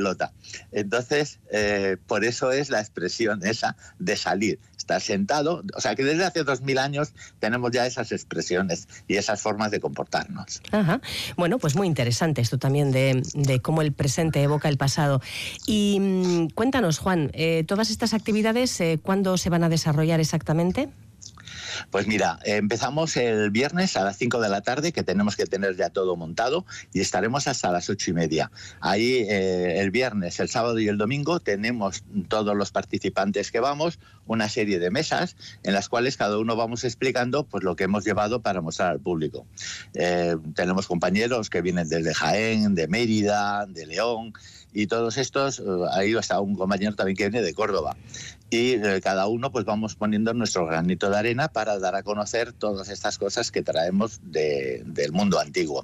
pelota. Entonces, por eso es la expresión esa de salir. Estar sentado, o sea que desde hace 2000 años tenemos ya esas expresiones y esas formas de comportarnos. Ajá. Bueno, pues muy interesante esto también de cómo el presente evoca el pasado. Y cuéntanos, Juan, todas estas actividades, ¿cuándo se van a desarrollar exactamente? Pues mira, empezamos el viernes a las 5 de la tarde, que tenemos que tener ya todo montado, y estaremos hasta las 8:30. Ahí el viernes, el sábado y el domingo tenemos todos los participantes que vamos, una serie de mesas en las cuales cada uno vamos explicando pues lo que hemos llevado para mostrar al público. Tenemos compañeros que vienen desde Jaén, de Mérida, de León, y todos estos, ahí está un compañero también que viene de Córdoba. Y cada uno pues vamos poniendo nuestro granito de arena para dar a conocer todas estas cosas que traemos del mundo antiguo.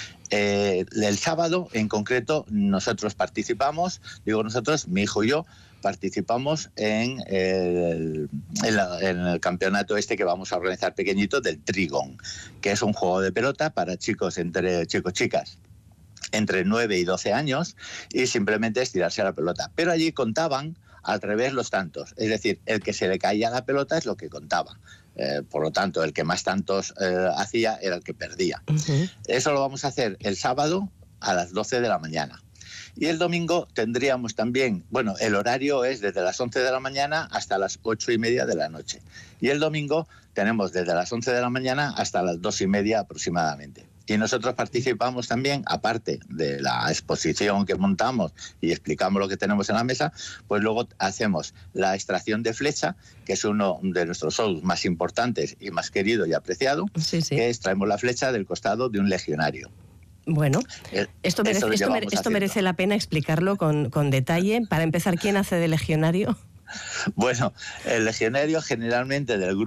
El sábado en concreto nosotros participamos, digo nosotros, mi hijo y yo, participamos en el campeonato este que vamos a organizar pequeñito del Trigón, que es un juego de pelota para chicos, chicas entre 9 y 12 años, y simplemente es tirarse a la pelota. Pero allí contaban al revés los tantos, es decir, el que se le caía la pelota es lo que contaba. Por lo tanto, el que más tantos hacía era el que perdía. Uh-huh. Eso lo vamos a hacer el sábado a las 12 de la mañana. Y el domingo tendríamos también, bueno, el horario es desde las 11 de la mañana hasta las 8:30 de la noche. Y el domingo tenemos desde las 11 de la mañana hasta las 2:30 aproximadamente. Y nosotros participamos también, aparte de la exposición que montamos y explicamos lo que tenemos en la mesa, pues luego hacemos la extracción de flecha, que es uno de nuestros shows más importantes y más querido y apreciado, sí. Que extraemos la flecha del costado de un legionario. Bueno, esto merece la pena explicarlo con detalle. Para empezar, ¿quién hace de legionario? Bueno, el legionario generalmente del grupo